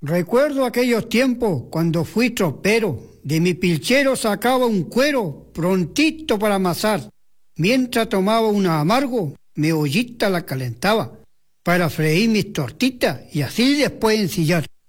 Recuerdo aquellos tiempos cuando fui tropero. De mi pilchero sacaba un cuero prontito para amasar. Mientras tomaba un amargo, mi ollita la calentaba para freír mis tortitas y así después ensillar.